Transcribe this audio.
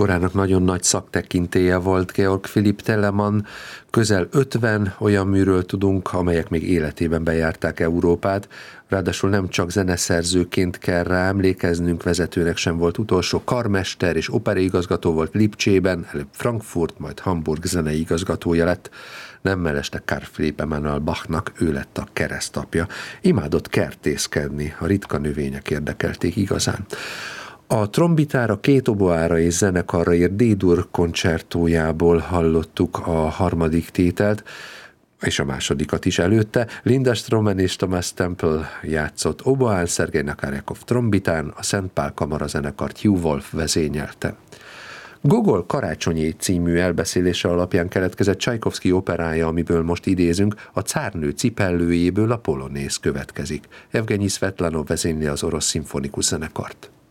korának nagyon nagy szaktekintélye volt Georg Philipp Telemann. Közel 50 olyan műről tudunk, amelyek még életében bejárták Európát. Ráadásul nem csak zeneszerzőként kell rá emlékeznünk, vezetőnek sem volt utolsó, karmester és operaigazgató volt Lipcsében, előbb Frankfurt, majd Hamburg zenei igazgatója lett. Nem mellesleg Carl Philipp Emanuel Bachnak, ő lett a keresztapja. Imádott kertészkedni, a ritka növények érdekelték igazán. A trombitára, két oboára és zenekarra írt D-dur koncertójából hallottuk a harmadik tételt, és a másodikat is előtte. Linda Stroman és Thomas Temple játszott oboán, Szergej Nakarjakov trombitán, a Szent Pál kamarazenekart Hugh Wolf vezényelte. Gogol Karácsonyi című elbeszélése alapján keletkezett Csajkovszky operája, amiből most idézünk, a Cárnő cipellőjéből a polonész következik. Evgenyi Szvetlanov vezényli az orosz szimfonikus zenekart.